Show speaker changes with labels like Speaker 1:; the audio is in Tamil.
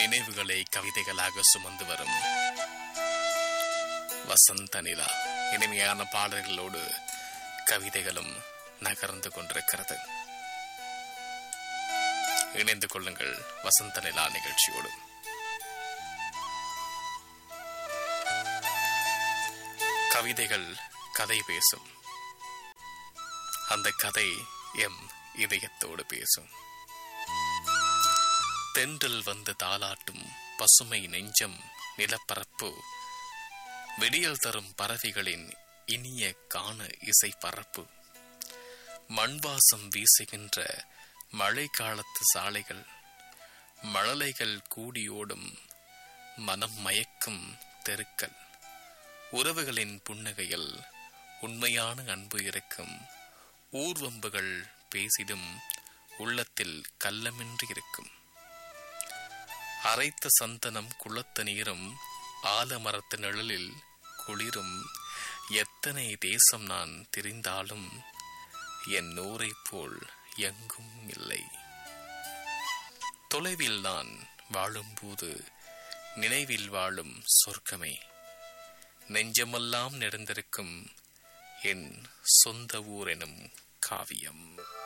Speaker 1: நினைவுகளை கவிதைகளாக சுமந்து வரும் வசந்த நிலா. இனிமையான பாடல்களோடு கவிதைகளும் நகர்ந்து கொண்டிருக்கிறது. இணைந்து கொள்ளுங்கள் வசந்த நிலா நிகழ்ச்சியோடு. கவிதைகள் கதை பேசும். அந்த கதை எம் இதயத்தோடு பேசும். தென்றல் வந்து தாலாட்டும் பசுமை நெஞ்சம் நிலப்பரப்பு, விடியல் தரும் பறவைகளின் இனிய காண இசை பரப்பு, மண்வாசம் வீசுகின்ற மழை காலத்து சாலைகள், மழலைகள் கூடியோடும் மனம் மயக்கும் தெருக்கள், உறவுகளின் புன்னகையில் உண்மையான அன்பு இருக்கும், ஊர்வம்புகள் பேசிடும் உள்ளத்தில் கள்ளமின்றி இருக்கும், அரைத்த சந்தனம் குளத்த நீரும் ஆலமரத்து நிழலில் குளிரும், எத்தனை தேசம் நான் திரிந்தாலும் என் நூரை போல் எங்கும் இல்லை. தொலைவில் நான் வாழும்போது நினைவில் வாழும் சொர்க்கமே, நெஞ்சமெல்லாம் நிறைந்திருக்கும் என் சொந்த ஊர் எனும் காவியம்.